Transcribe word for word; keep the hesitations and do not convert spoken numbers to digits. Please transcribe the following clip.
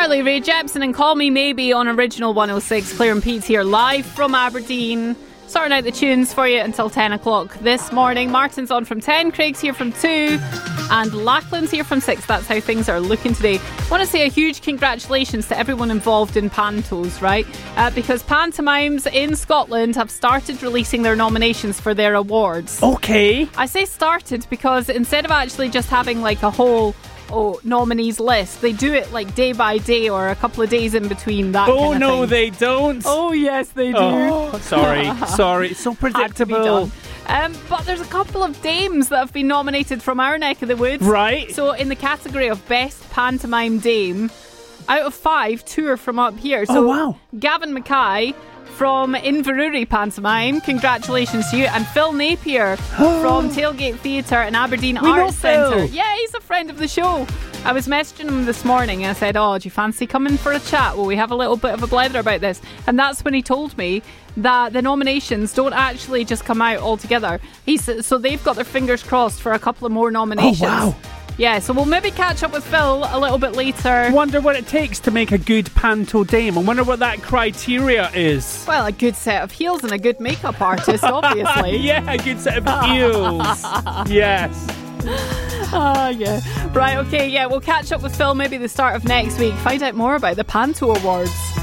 Carly Rae Jepsen and Call Me Maybe on Original one oh six. Claire and Pete here live from Aberdeen, sorting out the tunes for you until ten o'clock this morning. Martin's on from ten, Craig's here from two, and Lachlan's here from six. That's how things are looking today. I want to say a huge congratulations to everyone involved in Pantos, right? Uh, because pantomimes in Scotland have started releasing their nominations for their awards. Okay. I say started because instead of actually just having like a whole oh nominees list, they do it like day by day or a couple of days in between that. Oh kind of no, thing. they don't. Oh yes, they do. Oh, sorry, sorry. It's so Had to be predictable. done. Um, but there's a couple of dames that have been nominated from our neck of the woods. Right. So in the category of Best Pantomime Dame, out of five, two are from up here. So Oh, wow. Gavin Mackay from Inverurie Pantomime, congratulations to you. And Phil Napier from Tailgate Theatre and Aberdeen We know Arts Centre. Phil. Yeah, he's a friend of the show. I was messaging him this morning and I said, oh, do you fancy coming for a chat? Will we have a little bit of a blether about this? And that's when he told me that the nominations don't actually just come out all together. He's, so they've got their fingers crossed for a couple of more nominations. Oh, wow. Yeah, so we'll maybe catch up with Phil a little bit later. Wonder what it takes to make a good panto dame. I wonder what that criteria is. Well, a good set of heels and a good makeup artist, obviously. Yeah, a good set of heels. Yes. Ah, yeah. Right, okay, yeah, we'll catch up with Phil maybe the start of next week. Find out more about the Panto Awards.